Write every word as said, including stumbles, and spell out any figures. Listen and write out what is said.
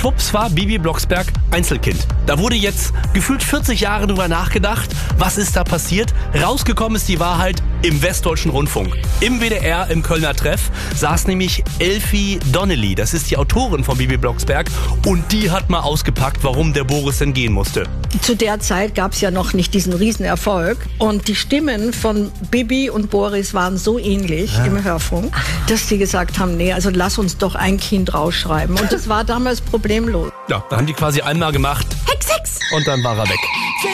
schwupps war Bibi Blocksberg Einzelkind. Da wurde jetzt gefühlt vierzig Jahre drüber nachgedacht, was ist da passiert. Rausgekommen ist die Wahrheit im Westdeutschen Rundfunk. Im W D R, im Kölner Treff, saß nämlich Elfie Donnelly. Das ist die Autorin von Bibi Blocksberg. Und die hat mal ausgepackt, warum der Boris denn gehen musste. Zu der Zeit gab es ja noch nicht diesen Riesenerfolg. Und die Stimmen von Bibi und Boris waren so ähnlich ja. im Hörfunk, dass die gesagt haben, nee, also lass uns doch ein Kind rausschreiben. Und das war damals problemlos. Ja, da haben die quasi einmal gemacht. Hex, Hex! Und dann war er weg.